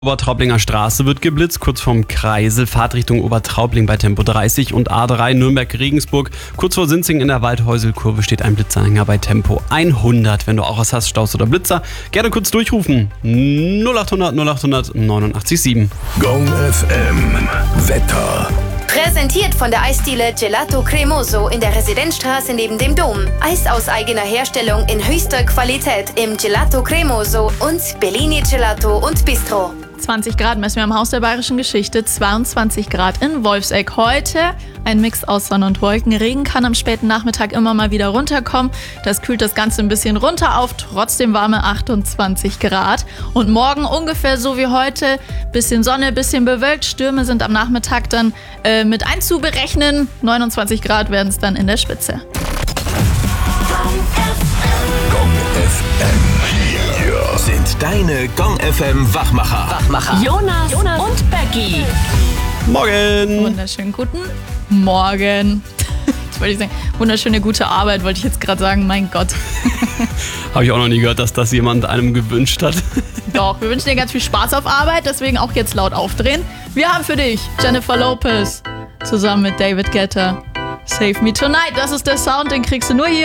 Obertraublinger Straße wird geblitzt, kurz vorm Kreisel, Fahrtrichtung Obertraubling bei Tempo 30 und A3 Nürnberg-Regensburg. Kurz vor Sinzing in der Waldhäuselkurve steht ein Blitzeranhänger bei Tempo 100. Wenn du auch was hast, Staus oder Blitzer, gerne kurz durchrufen. 0800 0800 89,7. Gong FM Wetter. Präsentiert von der Eisdiele Gelato Cremoso in der Residenzstraße neben dem Dom. Eis aus eigener Herstellung in höchster Qualität im Gelato Cremoso und Bellini Gelato und Bistro. 20 Grad messen wir am Haus der Bayerischen Geschichte, 22 Grad in Wolfsegg. Heute ein Mix aus Sonne und Wolken. Regen kann am späten Nachmittag immer mal wieder runterkommen. Das kühlt das Ganze ein bisschen runter auf, trotzdem warme 28 Grad. Und morgen ungefähr so wie heute, bisschen Sonne, bisschen bewölkt. Stürme sind am Nachmittag dann mit einzuberechnen. 29 Grad werden es dann in der Spitze. Gong FM. Hier sind deine Gong FM Wachmacher. Jonas und Becky. Morgen! Wunderschönen guten Morgen. Jetzt wollte ich sagen, wunderschöne gute Arbeit, wollte ich jetzt gerade sagen. Mein Gott. Habe ich auch noch nie gehört, dass das jemand einem gewünscht hat. Doch, wir wünschen dir ganz viel Spaß auf Arbeit, deswegen auch jetzt laut aufdrehen. Wir haben für dich Jennifer Lopez zusammen mit David Guetta. Save Me Tonight, das ist der Sound, den kriegst du nur hier.